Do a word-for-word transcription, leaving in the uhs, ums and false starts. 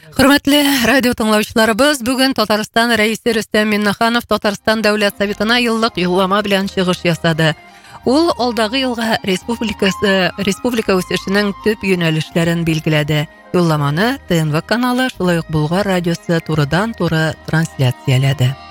Хөрмәтле радио тыңлаучыларыбыз, бүген Татарстан рәисе Рөстәм Миннаханов Татарстан Дәүләт Советына еллык юллама белән чыгыш ясады. Ул алдагы елга республикасы республика үсешенең төп юнәлешләрен билгеләде. Юлламаны ТНВ каналы, шулай ук Болгар радиосы турыдан-туры трансляцияләде.